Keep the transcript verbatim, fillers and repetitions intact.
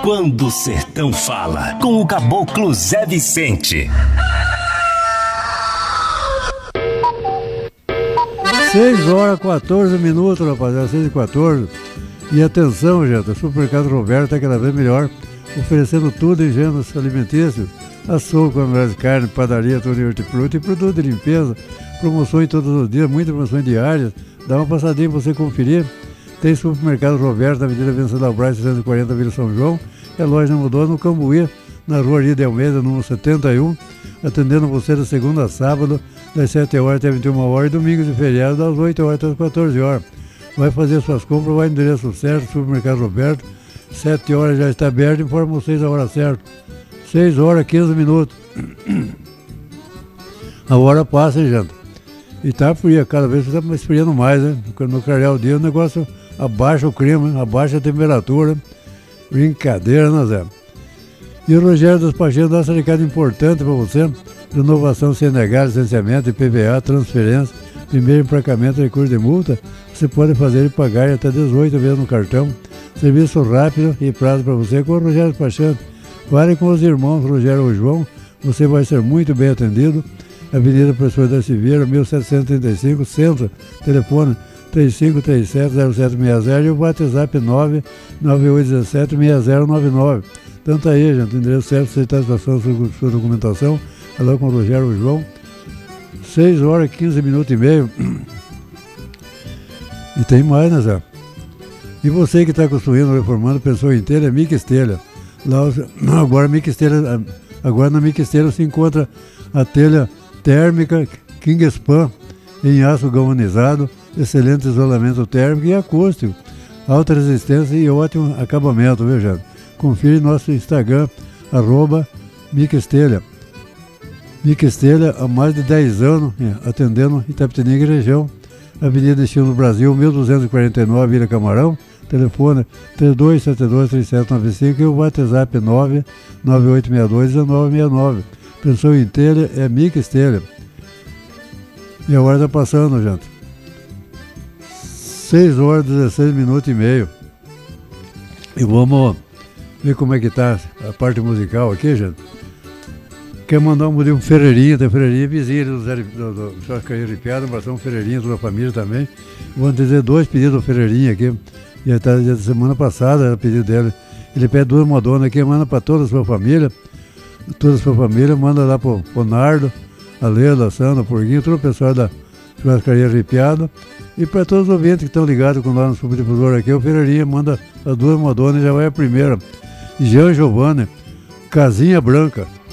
Quando o Sertão Fala, com o Caboclo Zé Vicente. seis horas e quatorze minutos, rapaziada, seis e quatorze. E atenção, gente, o Supermercado Roberto é cada vez melhor, oferecendo tudo em gêneros alimentícios, açougue, melhores de carne, padaria, tudo em hortifruti e produto de limpeza, promoções todos os dias, muitas promoções diárias. Dá uma passadinha para você conferir. Tem Supermercado Roberto, na Avenida Vencedor Braz, seiscentos e quarenta, Vila São João. A loja não mudou, no Cambuí, na Rua Ari de Almeida, número setenta e um, atendendo você de segunda a sábado, das sete horas até vinte e uma horas, e domingos e feriados, das oito horas até as quatorze horas. Vai fazer suas compras, vai no endereço certo, Supermercado Roberto, sete horas já está aberto, informa vocês a hora certa. seis horas e quinze minutos. A hora passa, hein, gente? E tá fria, cada vez está esfriando mais, né? No clarear o dia o negócio abaixa o clima, né? Abaixa a temperatura. Brincadeira, né, Zé? E o Rogério Despachando dá essa recado importante para você: renovação sem negar, licenciamento, I P V A, transferência, primeiro emplacamento, recurso de multa. Você pode fazer e pagar até dezoito vezes no cartão. Serviço rápido e prazo para você com o Rogério Despachando. Fale com os irmãos Rogério ou João, você vai ser muito bem atendido. Avenida Professor da Silveira, mil setecentos e trinta e cinco, Centro, telefone três cinco três sete, zero sete seis zero e o WhatsApp nove nove oito um sete, seis zero nove nove. Tanto aí, gente, o endereço certo, você está a situação, sua, sua documentação. Alô com o Rogério ou João. seis horas e quinze minutos e meio. E tem mais, né, Zé? E você que está construindo, reformando, pessoa inteira, é Mica Estelha. Lá, agora, Mica Estelha, agora na Mica Estelha se encontra a telha térmica Kingspan em aço galvanizado, excelente isolamento térmico e acústico, alta resistência e ótimo acabamento, viu, gente? Confira nosso Instagram, arroba Mica Estelha. Mica Estelha há mais de dez anos, atendendo Itapetininga e região. Avenida Estilo Brasil, mil duzentos e quarenta e nove, Vila Camarão. Telefone três dois sete dois, três sete nove cinco e o WhatsApp nove nove oito seis dois, um nove seis nove. Pessoa inteira é Mica Estelha. E a hora está passando, gente. seis horas e dezesseis minutos e meio. E vamos ver como é que tá a parte musical aqui, gente. Quer mandar um um Ferreirinha, da Ferreirinha vizinha do Zé do Churrascaria Ripiado, um Ferreirinha, toda a família também. Vou dizer dois pedidos do Ferreirinha aqui. E até a semana passada era o pedido dele. Ele pede duas modonas aqui, manda para toda a sua família. Toda a sua família, manda lá pro, pro Nardo, a Lela, a Sandra, o Porguinho, todo o pessoal da Churrascaria Ripiado. E para todos os ouvintes que estão ligados com nós no subdifusor aqui, o Ferreirinha manda as duas modonas e já vai a primeira. Jean Giovanni, Casinha Branca.